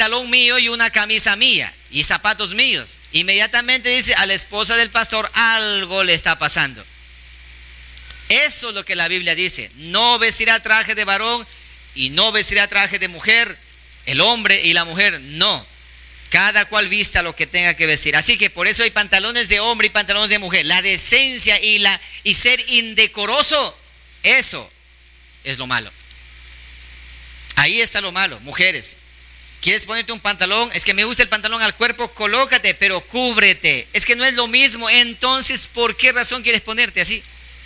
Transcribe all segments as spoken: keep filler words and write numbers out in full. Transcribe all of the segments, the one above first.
pantalón mío y una camisa mía y zapatos míos. Inmediatamente dice, a la esposa del pastor algo le está pasando. Eso es lo que la Biblia dice. No vestirá traje de varón y no vestirá traje de mujer. El hombre y la mujer, no. Cada cual vista lo que tenga que vestir. Así que por eso hay pantalones de hombre y pantalones de mujer. La decencia y, la, y ser indecoroso, eso es lo malo. Ahí está lo malo. Mujeres, ¿quieres ponerte un pantalón? Es que me gusta el pantalón al cuerpo, colócate, pero cúbrete. Es que no es lo mismo. Entonces, ¿por qué razón quieres ponerte así?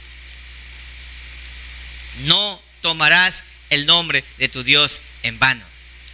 No tomarás el nombre de tu Dios en vano.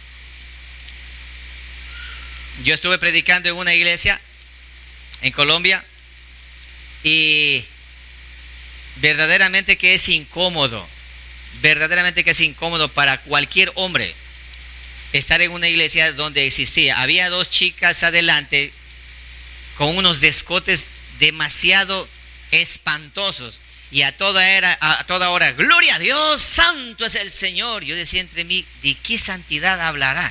Yo estuve predicando en una iglesia en Colombia y verdaderamente que es incómodo, verdaderamente que es incómodo para cualquier hombre estar en una iglesia donde existía. Había dos chicas adelante con unos descotes demasiado espantosos y a toda, era, a toda hora, gloria a Dios, santo es el Señor. Yo decía entre mí, ¿de qué santidad hablará?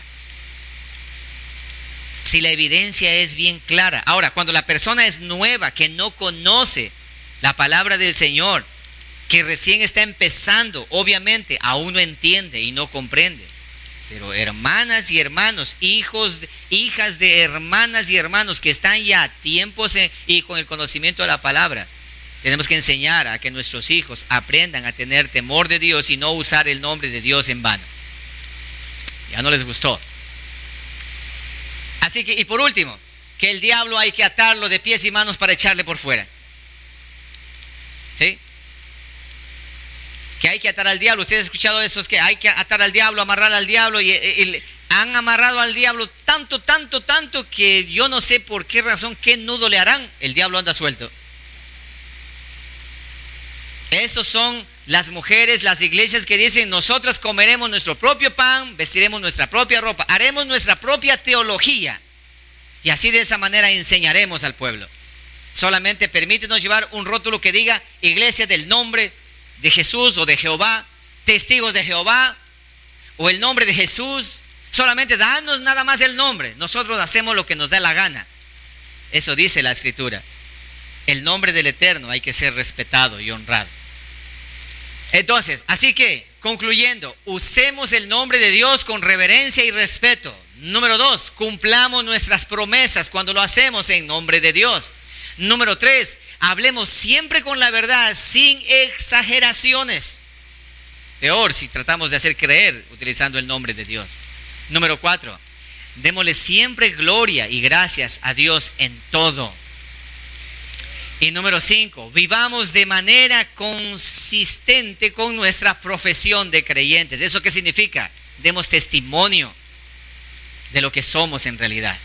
Si la evidencia es bien clara. Ahora, cuando la persona es nueva, que no conoce la palabra del Señor, que recién está empezando, obviamente aún no entiende y no comprende. Pero hermanas y hermanos, hijos, hijas de hermanas y hermanos que están ya a tiempos y con el conocimiento de la palabra, tenemos que enseñar a que nuestros hijos aprendan a tener temor de Dios y no usar el nombre de Dios en vano. Ya no les gustó. Así que, y por último, que el diablo hay que atarlo de pies y manos para echarle por fuera. ¿Sí? Que hay que atar al diablo. Ustedes han escuchado eso, es que hay que atar al diablo, amarrar al diablo. Y, y, y han amarrado al diablo tanto, tanto, tanto que yo no sé por qué razón, qué nudo le harán. El diablo anda suelto. Esos son las mujeres, las iglesias que dicen, nosotras comeremos nuestro propio pan, vestiremos nuestra propia ropa, haremos nuestra propia teología y así de esa manera enseñaremos al pueblo. Solamente permítenos llevar un rótulo que diga iglesia del nombre de Jesús o de Jehová, testigos de Jehová o el nombre de Jesús. Solamente danos nada más el nombre, nosotros hacemos lo que nos da la gana. Eso dice la Escritura. El nombre del Eterno hay que ser respetado y honrado. Entonces, así que, concluyendo, usemos el nombre de Dios con reverencia y respeto. Número dos, cumplamos nuestras promesas cuando lo hacemos en nombre de Dios. Número tres, hablemos siempre con la verdad, sin exageraciones. Peor si tratamos de hacer creer utilizando el nombre de Dios. Número cuatro, démosle siempre gloria y gracias a Dios en todo. Y número cinco, vivamos de manera consistente con nuestra profesión de creyentes. ¿Eso qué significa? Demos testimonio de lo que somos en realidad.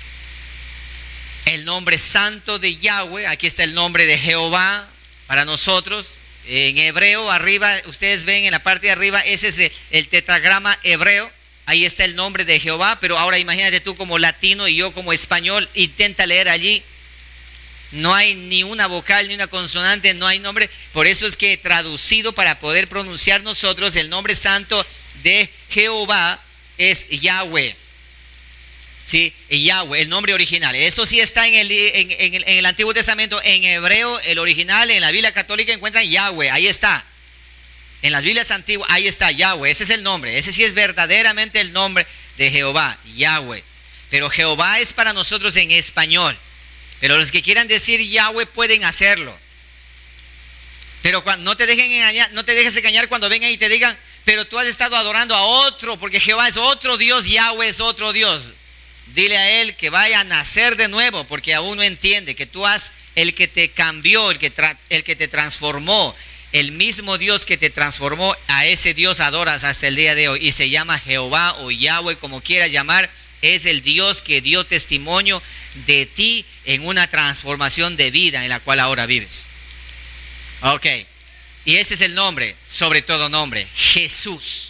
El nombre santo de Yahweh, aquí está el nombre de Jehová para nosotros. En hebreo, arriba, ustedes ven en la parte de arriba, ese es el tetragrama hebreo. Ahí está el nombre de Jehová, pero ahora imagínate tú como latino y yo como español, intenta leer allí. No hay ni una vocal ni una consonante, no hay nombre. Por eso es que traducido para poder pronunciar nosotros el nombre santo de Jehová es Yahweh. Sí, Yahweh, el nombre original. Eso sí está en el, en, en, el, en el Antiguo Testamento, en hebreo, el original. En la Biblia católica encuentran Yahweh, ahí está. En las Biblias antiguas, ahí está Yahweh, ese es el nombre. Ese sí es verdaderamente el nombre de Jehová, Yahweh. Pero Jehová es para nosotros en español. Pero los que quieran decir Yahweh pueden hacerlo. Pero cuando, no te dejen engañar, no te dejes engañar cuando vengan y te digan, pero tú has estado adorando a otro, porque Jehová es otro Dios, Yahweh es otro Dios. Dile a él que vaya a nacer de nuevo, porque aún no entiende que tú has, el que te cambió, el que, tra, el que te transformó, el mismo Dios que te transformó, a ese Dios adoras hasta el día de hoy. Y se llama Jehová o Yahweh, como quieras llamar, es el Dios que dio testimonio de ti en una transformación de vida en la cual ahora vives. Ok, y ese es el nombre, sobre todo nombre, Jesús.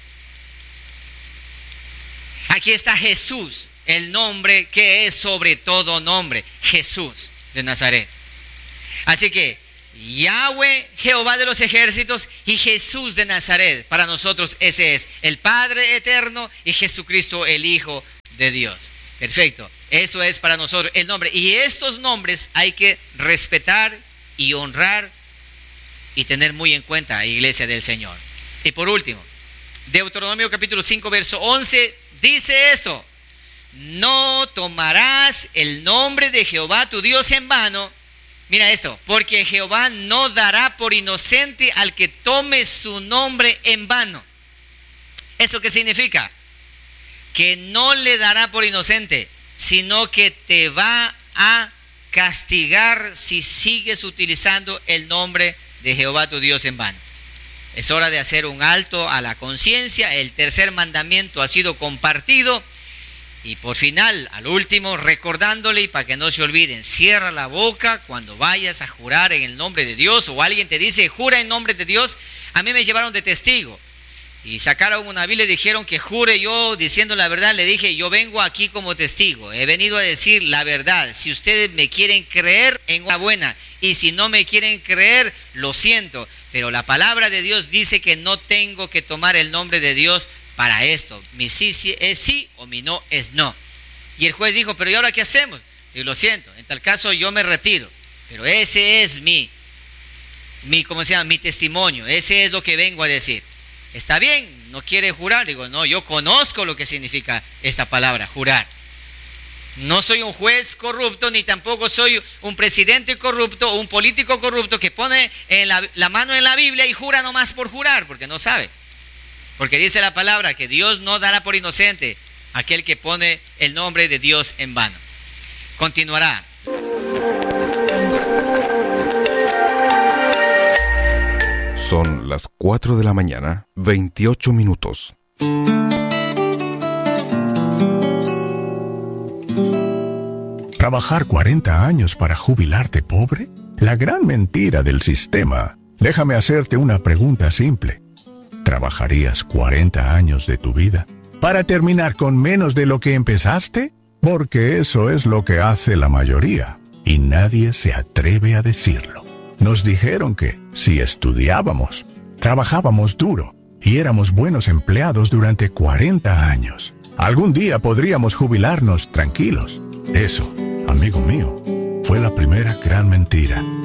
Aquí está Jesús, el nombre que es sobre todo nombre, Jesús de Nazaret. Así que Yahweh, Jehová de los ejércitos, y Jesús de Nazaret, para nosotros ese es el Padre eterno y Jesucristo el Hijo de Dios. Perfecto. Eso es para nosotros el nombre. Y estos nombres hay que respetar y honrar y tener muy en cuenta, iglesia del Señor. Y por último, Deuteronomio capítulo cinco, verso once, dice esto: no tomarás el nombre de Jehová tu Dios en vano. Mira esto, porque Jehová no dará por inocente al que tome su nombre en vano. ¿Eso qué significa? Que no le dará por inocente, sino que te va a castigar si sigues utilizando el nombre de Jehová tu Dios en vano. Es hora de hacer un alto a la conciencia. El tercer mandamiento ha sido compartido. Y por final, al último, recordándole, y para que no se olviden, cierra la boca cuando vayas a jurar en el nombre de Dios, o alguien te dice, jura en nombre de Dios. A mí me llevaron de testigo y sacaron una Biblia y dijeron que jure. Yo, diciendo la verdad, le dije, yo vengo aquí como testigo, he venido a decir la verdad. Si ustedes me quieren creer, enhorabuena, y si no me quieren creer, lo siento, pero la palabra de Dios dice que no tengo que tomar el nombre de Dios para esto. Mi sí, sí es sí, o mi no es no. Y el juez dijo, pero ¿y ahora qué hacemos? Y lo siento, en tal caso yo me retiro, pero ese es mi, mi, ¿cómo se llama? Mi testimonio, ese es lo que vengo a decir. ¿Está bien? ¿No quiere jurar? Digo, no, yo conozco lo que significa esta palabra, jurar. No soy un juez corrupto, ni tampoco soy un presidente corrupto o un político corrupto que pone en la, la mano en la Biblia y jura nomás por jurar, porque no sabe. Porque dice la palabra que Dios no dará por inocente a aquel que pone el nombre de Dios en vano. Continuará. Son las cuatro de la mañana, veintiocho minutos. ¿Trabajar cuarenta años para jubilarte pobre? La gran mentira del sistema. Déjame hacerte una pregunta simple. ¿Trabajarías cuarenta años de tu vida para terminar con menos de lo que empezaste? Porque eso es lo que hace la mayoría, y nadie se atreve a decirlo. Nos dijeron que, si estudiábamos, trabajábamos duro y éramos buenos empleados durante cuarenta años, algún día podríamos jubilarnos tranquilos. Eso, amigo mío, fue la primera gran mentira.